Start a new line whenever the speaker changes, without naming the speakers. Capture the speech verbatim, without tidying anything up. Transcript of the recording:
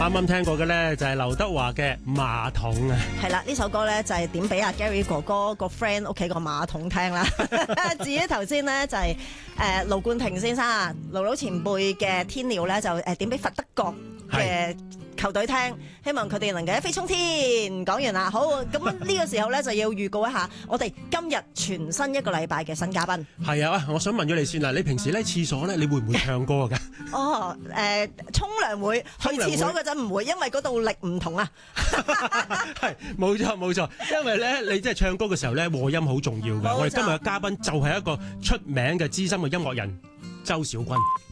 啱啱聽過嘅咧就係劉德華嘅馬桶啊。
係啦，呢首歌咧就係點俾阿 Gary 哥哥個 friend 屋企個馬桶聽啦。至於頭先咧就係誒盧冠廷先生啊，盧老前輩嘅天鳥咧就誒點俾佛德角嘅球隊聽，希望佢哋能夠一飛沖天。講完啦，好，咁呢個時候咧就要預告一下我哋今日全新一個禮拜嘅新嘉賓。
係啊，我想問咗你先啦，你平時咧廁所咧你會唔會唱歌㗎？
哦，誒、呃，沖涼會，去廁所嗰陣唔會，因為嗰度力唔同啊。
係，冇錯冇錯，因為咧你即係唱歌嘅時候咧和音好重要㗎。我哋今日嘅嘉賓就係一個出名嘅資深嘅音樂人周小君。